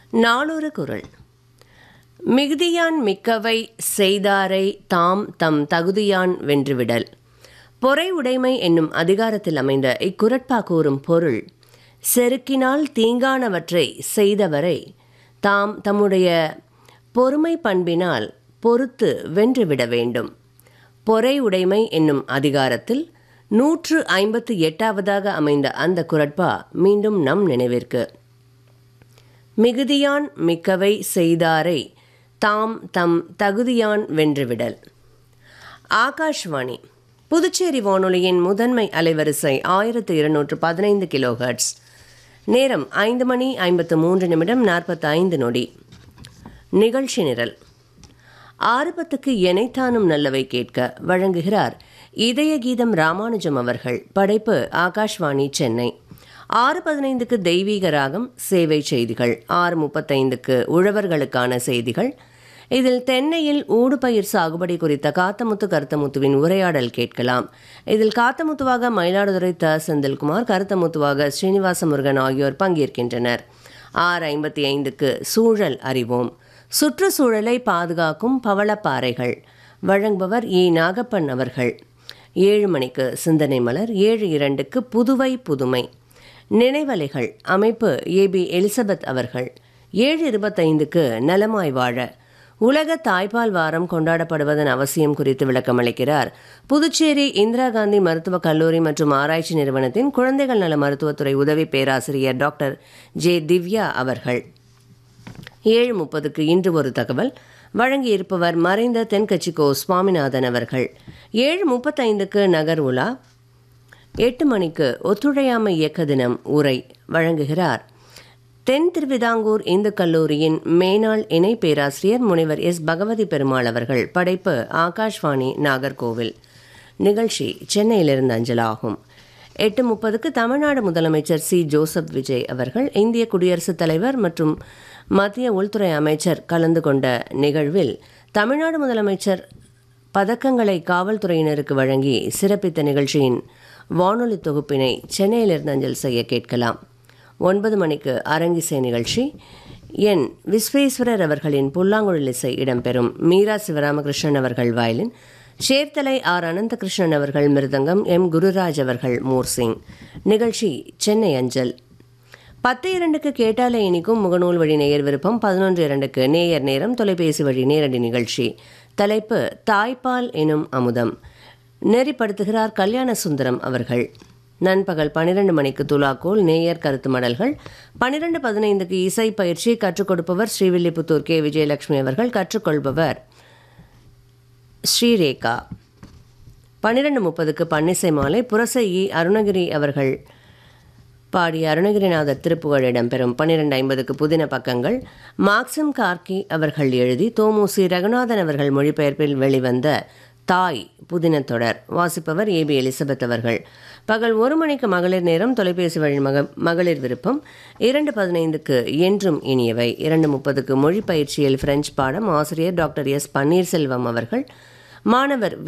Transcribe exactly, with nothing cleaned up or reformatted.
நாளொரு குறள். மிகுதியான் மிக்கவை செய்தாரை தாம் தம் தகுதியான் வென்றுவிடல். பொறை உடைமை என்னும் அதிகாரத்தில் அமைந்த இக்குறட்பா கூறும் பொருள், செருக்கினால் தீங்கானவற்றை செய்தவரை தாம் தம்முடைய பொறுமை பண்பினால் பொறுத்து வென்றுவிட வேண்டும். பொறை உடைமை என்னும் அதிகாரத்தில் நூற்று ஐம்பத்து எட்டாவதாக அமைந்த அந்த குறட்பா மீண்டும் நம் நினைவிற்கு. மிகுதியான் மிக்கவை செய்தாரை தாம் தம் தகுதியான் வென்றுவிடல். ஆகாஷ்வாணி புதுச்சேரி வானொலியின் முதன்மை அலைவரிசை ஆயிரத்து இருநூற்று பதினைந்து கிலோஹெர்ட்ஸ். நேரம் ஐந்து மணி ஐம்பத்து மூன்று நிமிடம் நாற்பத்தி ஐந்து நொடி. நிகழ்ச்சி நிரல். ஆறு பத்துக்கு எனைத்தானும் நல்லவை கேட்க வழங்குகிறார் இதய கீதம் ராமானுஜம் அவர்கள். படைப்பு ஆகாஷ்வாணி சென்னை. ஆறு பதினைந்துக்கு தெய்வீக ராகம் சேவை செய்திகள். ஆறு முப்பத்தைந்துக்கு உழவர்களுக்கான செய்திகள். இதில் தென்னையில் ஊடுபயிர் சாகுபடி குறித்த காத்தமுத்து கருத்தமுத்துவின் உரையாடல் கேட்கலாம். இதில் காத்தமுத்துவாக மயிலாடுதுறை த செந்தில்குமார், கருத்தமுத்துவாக ஸ்ரீனிவாச முருகன் ஆகியோர் பங்கேற்கின்றனர். ஆறு ஐம்பத்தி ஐந்துக்கு சூழல் அறிவோம், சுற்றுச்சூழலை பாதுகாக்கும் பவளப்பாறைகள். வழங்குபவர் இ நாகப்பன் அவர்கள். ஏழு மணிக்கு சிந்தனை மலர். ஏழு இரண்டுக்கு புதுவை புதுமை நினைவலைகள். அமைப்பு ஏ பி எலிசபெத் அவர்கள். ஏழு இருபத்தைந்துக்கு நலமாய் வாழ உலக தாய்ப்பால் வாரம் கொண்டாடப்படுவதன் அவசியம் குறித்து விளக்கமளிக்கிறார் புதுச்சேரி இந்திரா காந்தி மருத்துவக் கல்லூரி மற்றும் ஆராய்ச்சி நிறுவனத்தின் குழந்தைகள் நல மருத்துவத்துறை உதவி பேராசிரியர் டாக்டர் ஜே திவ்யா அவர்கள். ஏழு முப்பதுக்கு இன்று ஒரு தகவல். வழங்கியிருப்பவர் மறைந்த தென்கட்சிக்கோ சுவாமிநாதன் அவர்கள். ஏழு முப்பத்தைந்துக்கு நகர் உலா. எட்டு மணிக்கு ஒத்துழையாமை இயக்க தினம் உரை வழங்குகிறார் தென் திருவிதாங்கூர் இந்து கல்லூரியின் மேனாள் இணை பேராசிரியர் முனைவர் எஸ் பகவதி பெருமாள் அவர்கள். படைப்பு ஆகாஷ்வாணி நாகர்கோவில். நிகழ்ச்சி சென்னையிலிருந்து அஞ்சலாகும். எட்டு முப்பதுக்கு தமிழ்நாடு முதலமைச்சர் சி ஜோசப் விஜய் அவர்கள், இந்திய குடியரசுத் தலைவர் மற்றும் மத்திய உள்துறை அமைச்சர் கலந்து கொண்ட நிகழ்வில் தமிழ்நாடு முதலமைச்சர் பதக்கங்களை காவல்துறையினருக்கு வழங்கி சிறப்பித்த நிகழ்ச்சியின் வானொலி தொகுப்பினை சென்னையிலிருந்து அஞ்சல் செய்ய கேட்கலாம். ஒன்பது மணிக்கு அரங்கிசை நிகழ்ச்சி. என் விஸ்வேஸ்வரர் அவர்களின் புல்லாங்குழல் இசை இடம்பெறும். மீரா சிவராமகிருஷ்ணன் அவர்கள் வயலின், சேர்த்தலை ஆர் அனந்தகிருஷ்ணன் அவர்கள் மிருதங்கம், எம் குருராஜ் அவர்கள் மோர்சிங். நிகழ்ச்சி சென்னை அஞ்சல். பத்து இரண்டுக்கு கேட்டாலே இனிக்கும் முகநூல் வழி நேயர் விருப்பம். பதினொன்று இரண்டுக்கு நேயர் நேரம் தொலைபேசி வழி நேரடி நிகழ்ச்சி. தலைப்பு தாய்ப்பால் எனும் அமுதம். நெறிப்படுத்துகிறார் கல்யாண சுந்தரம் அவர்கள். நண்பகல் பன்னிரண்டு மணிக்கு துலாக்கோல் நேயர் கருத்து மடல்கள். பன்னிரண்டு பதினைந்துக்கு இசை பயிற்சி. கற்றுக் கொடுப்பவர் ஸ்ரீவில்லிபுத்தூர் கே விஜயலட்சுமி அவர்கள். கற்றுக்கொள்பவர் ஸ்ரீரேகா. பன்னிரண்டு முப்பதுக்கு பன்னிசை மாலை. புரசை இ அருணகிரி அவர்கள் பாடிய அருணகிரிநாதர் திருப்புகழ் இடம்பெறும். பன்னிரண்டு ஐம்பதுக்கு புதின பக்கங்கள். மார்க்சிம் கார்கி அவர்கள் எழுதி தோமுசி ரகுநாதன் அவர்கள் மொழிபெயர்ப்பில் வெளிவந்த தாய் புதின தொடர். வாசிப்பவர் ஏ பி எலிசபெத் அவர்கள். பகல் ஒரு மணிக்கு மகளிர் நேரம் தொலைபேசி வழி மக மகளிர் விருப்பம். இரண்டு பதினைந்துக்கு என்றும் இனியவை. இரண்டு முப்பதுக்கு மொழி பயிற்சியில் பிரெஞ்சு பாடம். ஆசிரியர் டாக்டர் எஸ் பன்னீர்செல்வம் அவர்கள். மாணவர்